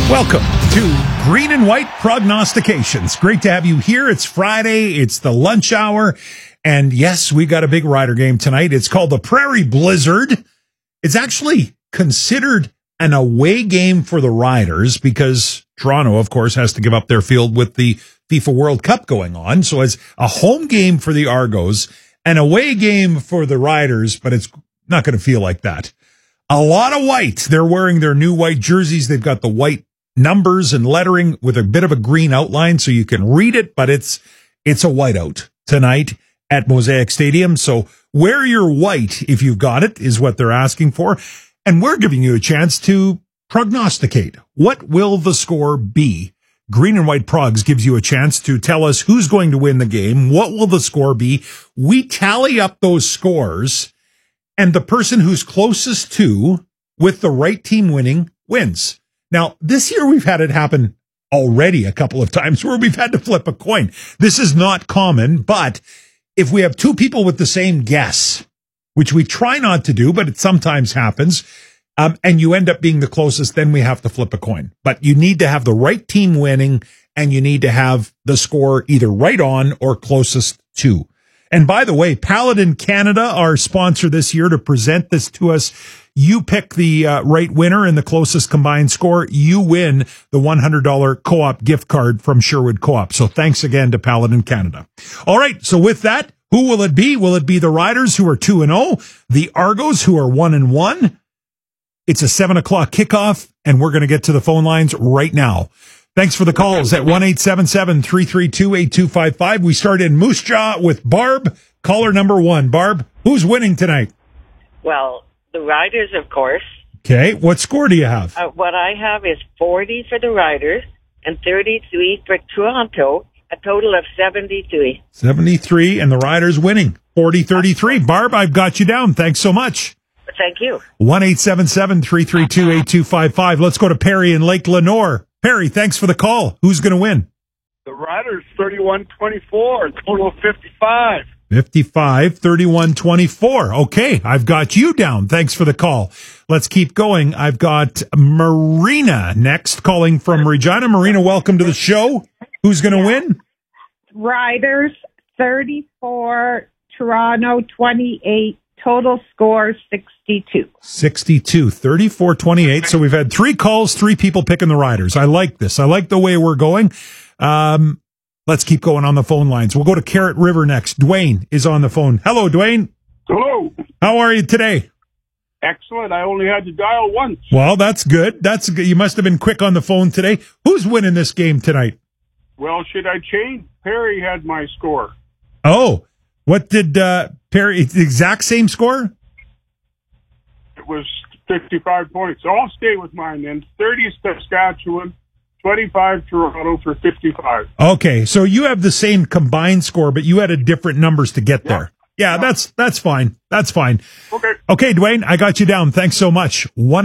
Welcome to Green and White Prognostications. Great to have you here. It's Friday. It's the lunch hour. And yes, we got a big Rider game tonight. It's called the Prairie Blizzard. It's actually considered an away game for the Riders because Toronto, of course, has to give up their field with the FIFA World Cup going on. So it's a home game for the Argos, an away game for the Riders, but it's not going to feel like that. A lot of white. They're wearing their new white jerseys. They've got the white numbers and lettering with a bit of a green outline so you can read it, but it's a whiteout tonight at Mosaic Stadium. So wear your white if you've got it is what they're asking for. And we're giving you a chance to prognosticate. What will the score be? Green and White Progs gives you a chance to tell us who's going to win the game. What will the score be? We tally up those scores, and the person who's closest to, with the right team winning, wins. Now, this year we've had it happen already a couple of times where we've had to flip a coin. This is not common, but if we have two people with the same guess, which we try not to do, but it sometimes happens, and you end up being the closest, then we have to flip a coin. But you need to have the right team winning, and you need to have the score either right on or closest to. And by the way, Paladin Canada, our sponsor this year to present this to us, you pick the right winner and the closest combined score. You win the $100 co-op gift card from Sherwood Co-op. So thanks again to Paladin Canada. All right. So with that, who will it be? Will it be the Riders who are 2-0, the Argos who are 1-1? It's a 7:00 kickoff, and we're going to get to the phone lines right now. Thanks for the calls at 1-877-332-8255. We start in Moose Jaw with Barb, caller number 1. Barb, who's winning tonight? Well, the Riders, of course. Okay, what score do you have? What I have is 40 for the Riders and 33 for Toronto, a total of 73. 73, and the Riders winning. 40-33. Barb, I've got you down. Thanks so much. Thank you. 1-877-332-8255. Let's go to Perry in Lake Lenore. Perry, thanks for the call. Who's going to win? The Riders, 31-24, total of 55. 55, 31-24. Okay, I've got you down. Thanks for the call. Let's keep going. I've got Marina next, calling from Regina. Marina, welcome to the show. Who's going to win? Riders, 34, Toronto, 28. Total score, 62. 62, 34-28. So we've had 3 calls, 3 people picking the Riders. I like this. I like the way we're going. Let's keep going on the phone lines. We'll go to Carrot River next. Dwayne is on the phone. Hello, Dwayne. Hello. How are you today? Excellent. I only had to dial once. Well, that's good. That's good. You must have been quick on the phone today. Who's winning this game tonight? Well, should I change? Perry had my score. Oh, what did Perry? It's the exact same score? It was 55 points. So I'll stay with mine then. 30 Saskatchewan, 25 Toronto for 55. Okay, so you have the same combined score, but you had a different numbers to get there. Yeah, that's fine. That's fine. Okay, Dwayne, I got you down. Thanks so much.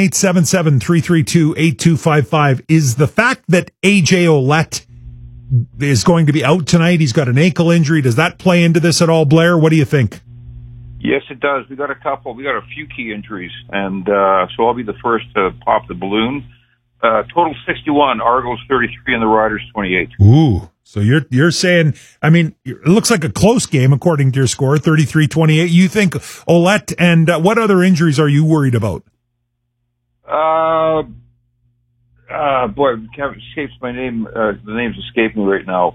1-877-332-8255. Is the fact that AJ Ouellette is going to be out tonight, he's got an ankle injury, does that play into this at all, Blair? What do you think? Yes, it does. We got a few key injuries, and so I'll be the first to pop the balloon. Total 61, Argos 33, and the Riders 28. Ooh, so you're saying, I mean, it looks like a close game according to your score, 33-28. You think Ouellette, and what other injuries are you worried about? Boy, escapes my name. The names escape me right now.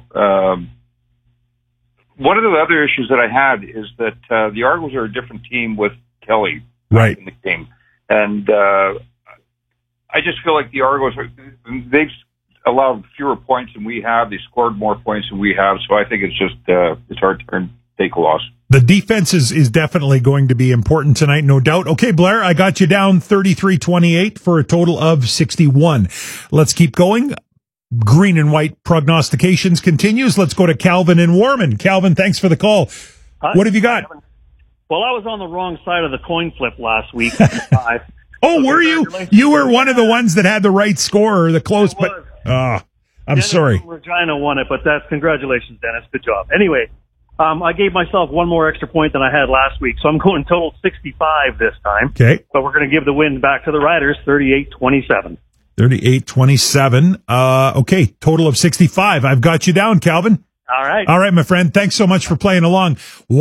One of the other issues that I had is that the Argos are a different team with Kelly right in the game, and I just feel like the Argos they've allowed fewer points than we have. They scored more points than we have, so I think it's just it's hard to take a loss. The defense is definitely going to be important tonight, no doubt. Okay, Blair, I got you down 33-28 for a total of 61. Let's keep going. Green and White Prognostications continues. Let's go to Calvin in Warman. Calvin, thanks for the call. Hi. What have you got? Well, I was on the wrong side of the coin flip last week. Oh, were you? You were one of the ones that had the right score or the close, but I'm Dennis sorry. From Regina won it, but that's congratulations, Dennis. Good job. Anyway, I gave myself one more extra point than I had last week, so I'm going total 65 this time. Okay. But we're going to give the win back to the Riders, 38-27. 38-27. Okay, total of 65. I've got you down, Calvin. All right. All right, my friend. Thanks so much for playing along.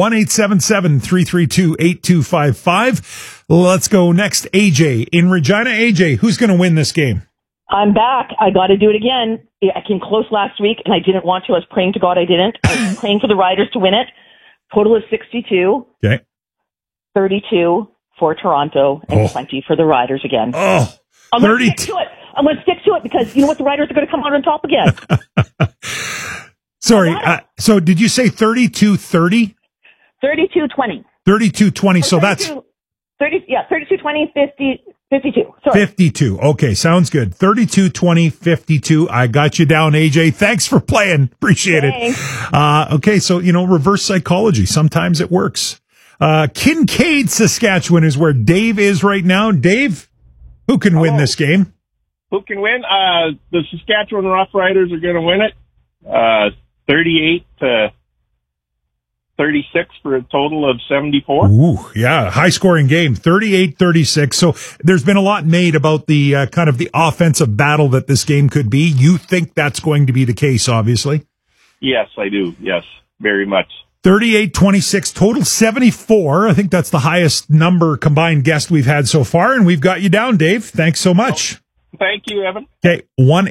1-877-332-8255. Let's go next. AJ in Regina. AJ, who's going to win this game? I'm back. I got to do it again. I came close last week, and I didn't want to. I was praying to God I didn't. I was praying for the Riders to win it. Total is 62. Okay. 32 for Toronto and 20 for the Riders again. Oh, I'm going to stick to it. I'm going to stick to it because you know what? The Riders are going to come out on top again. Sorry. So did you say 32-30? 32-20. 32-20. So that's 32-20, 52. Sorry. 52. Okay, sounds good. 32-20, 52. I got you down, AJ. Thanks for playing. Appreciate it. Okay, so, reverse psychology. Sometimes it works. Kincaid, Saskatchewan is where Dave is right now. Dave, who can win this game? Who can win? The Saskatchewan Roughriders are going to win it. 38-36 for a total of 74. Ooh, yeah, high-scoring game, 38-36. So there's been a lot made about the kind of the offensive battle that this game could be. You think that's going to be the case, obviously? Yes, I do. Yes, very much. 38-26, total 74. I think that's the highest number combined guest we've had so far, and we've got you down, Dave. Thanks so much. Thank you, Evan. Okay,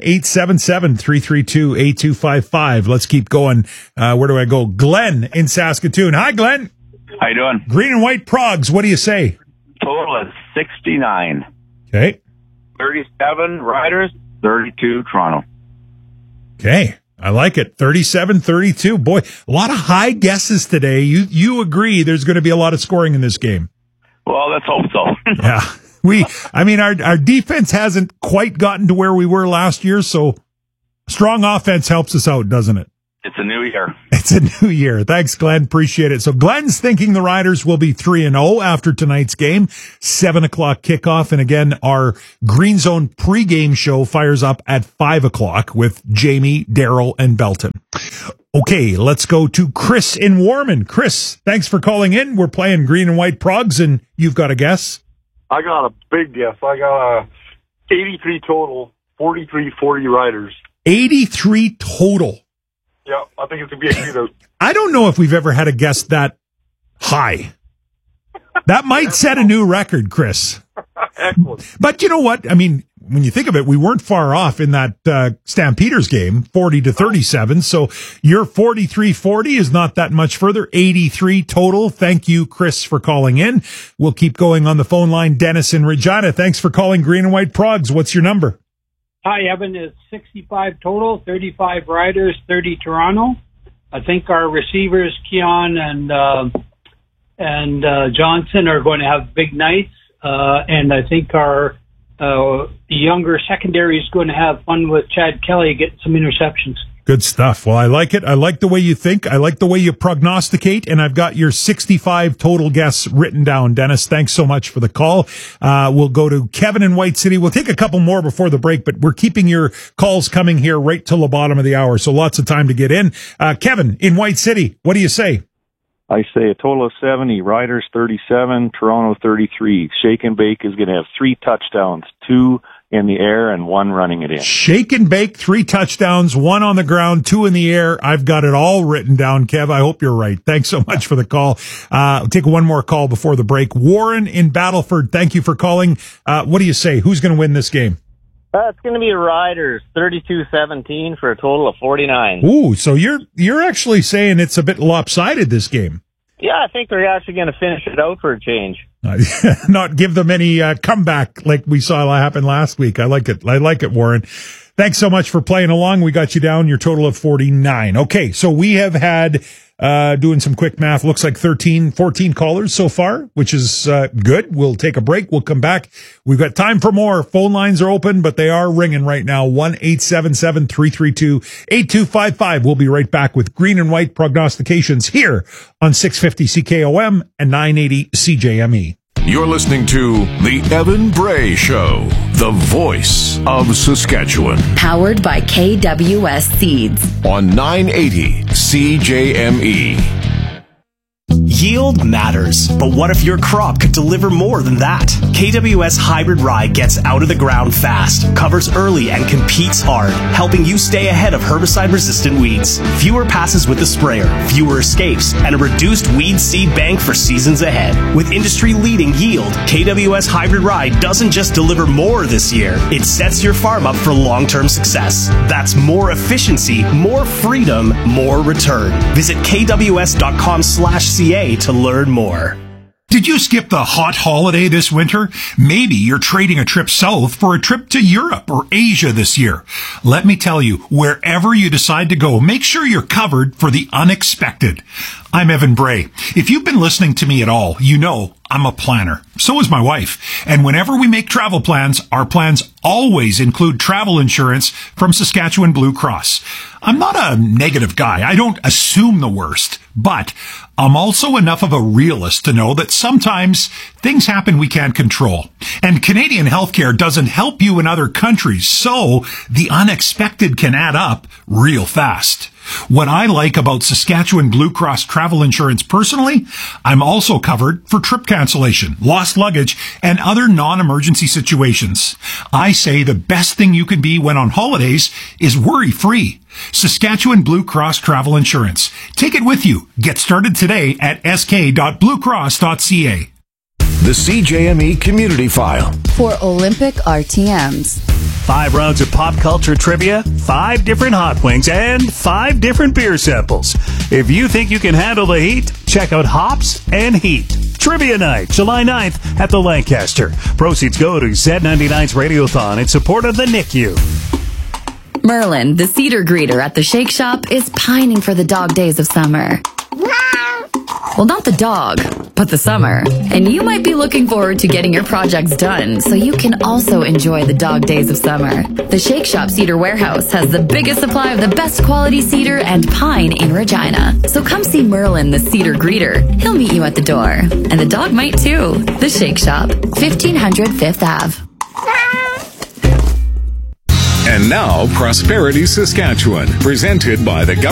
1-877-332-8255. Let's keep going. Where do I go? Glenn in Saskatoon. Hi, Glenn. How you doing? Green and white Progs. What do you say? Total is 69. Okay. 37 Riders, 32 Toronto. Okay. I like it. 37-32. Boy, a lot of high guesses today. You agree there's going to be a lot of scoring in this game. Well, let's hope so. Yeah. Our defense hasn't quite gotten to where we were last year, so strong offense helps us out, doesn't it? It's a new year. It's a new year. Thanks, Glenn. Appreciate it. So Glenn's thinking the Riders will be 3-0 after tonight's game. 7:00 kickoff. And again, our Green Zone pregame show fires up at 5:00 with Jamie, Daryl, and Belton. Okay, let's go to Chris in Warman. Chris, thanks for calling in. We're playing Green and White Progs, and you've got a guess? I got a big guess. I got a 83 total, 43-40 Riders. 83 total. Yeah, I think it's going to be a shootout. I don't know if we've ever had a guess that high. That might set a new record, Chris. Excellent. But you know what? I mean, when you think of it, we weren't far off in that Stampeders game, 40-37. So your 43-40 is not that much further. 83 total. Thank you, Chris, for calling in. We'll keep going on the phone line. Dennis in Regina. Thanks for calling Green and White Progs. What's your number? Hi, Evan. It's 65 total, 35 Riders, 30 Toronto. I think our receivers, Keon and Johnson, are going to have big nights. And I think our younger secondary is going to have fun with Chad Kelly getting some interceptions. Good stuff. Well, I like it. I like the way you think. I like the way you prognosticate. And I've got your 65 total guess written down. Dennis, thanks so much for the call. We'll go to Kevin in White City. We'll take a couple more before the break, but we're keeping your calls coming here right till the bottom of the hour. So lots of time to get in. Kevin in White City, what do you say? I say a total of 70, Riders 37, Toronto 33. Shake and Bake is going to have 3 touchdowns, 2 in the air and 1 running it in. Shake and Bake, 3 touchdowns, 1 on the ground, 2 in the air. I've got it all written down, Kev. I hope you're right. Thanks so much for the call. I'll take one more call before the break. Warren in Battleford, thank you for calling. What do you say? Who's going to win this game? It's going to be Riders, 32-17 for a total of 49. Ooh, so you're actually saying it's a bit lopsided, this game. Yeah, I think they're actually going to finish it out for a change. Not give them any comeback like we saw happen last week. I like it. I like it, Warren. Thanks so much for playing along. We got you down your total of 49. Okay, so we have had, doing some quick math, looks like 14 callers so far, which is good. We'll take a break. We'll come back. We've got time for more. Phone lines are open, but they are ringing right now. 1-877-332-8255. We'll be right back with Green and White prognostications here on 650 CKOM and 980 CJME. You're listening to The Evan Bray Show, the voice of Saskatchewan. Powered by KWS Seeds. On 980 CJME. Yield matters, but what if your crop could deliver more than that? KWS Hybrid Rye gets out of the ground fast, covers early, and competes hard, helping you stay ahead of herbicide-resistant weeds. Fewer passes with the sprayer, fewer escapes, and a reduced weed seed bank for seasons ahead. With industry-leading yield, KWS Hybrid Rye doesn't just deliver more this year, it sets your farm up for long-term success. That's more efficiency, more freedom, more return. Visit kws.com/ca to learn more. Did you skip the hot holiday this winter? Maybe you're trading a trip south for a trip to Europe or Asia this year. Let me tell you, wherever you decide to go, make sure you're covered for the unexpected. I'm Evan Bray. If you've been listening to me at all, you know I'm a planner. So is my wife. And whenever we make travel plans, our plans always include travel insurance from Saskatchewan Blue Cross. I'm not a negative guy. I don't assume the worst. But I'm also enough of a realist to know that sometimes things happen we can't control. And Canadian healthcare doesn't help you in other countries, so the unexpected can add up real fast. What I like about Saskatchewan Blue Cross travel insurance personally, I'm also covered for trip cancellation, lost luggage, and other non-emergency situations. I say the best thing you can be when on holidays is worry-free. Saskatchewan Blue Cross Travel Insurance. Take it with you. Get started today at sk.bluecross.ca. The CJME Community File. For Olympic RTMs. 5 rounds of pop culture trivia, 5 different hot wings, and 5 different beer samples. If you think you can handle the heat, check out Hops and Heat. Trivia Night, July 9th at the Lancaster. Proceeds go to Z99's Radiothon in support of the NICU. Merlin, the cedar greeter at the Shake Shop, is pining for the dog days of summer. Well, not the dog, but the summer. And you might be looking forward to getting your projects done so you can also enjoy the dog days of summer. The Shake Shop Cedar Warehouse has the biggest supply of the best quality cedar and pine in Regina. So come see Merlin, the cedar greeter. He'll meet you at the door. And the dog might too. The Shake Shop, 1500 5th Ave. And now, Prosperity Saskatchewan, presented by the government.